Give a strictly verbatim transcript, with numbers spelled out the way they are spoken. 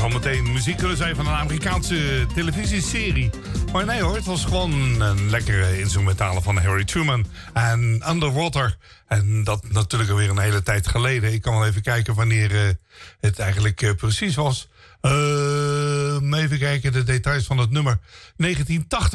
zou meteen muziek kunnen zijn van een Amerikaanse televisieserie. Maar nee hoor, het was gewoon een lekkere instrumentale van Harry Truman. En Underwater. En dat natuurlijk alweer een hele tijd geleden. Ik kan wel even kijken wanneer uh, het eigenlijk uh, precies was. Uh, even kijken, de details van het nummer. negentien tachtig.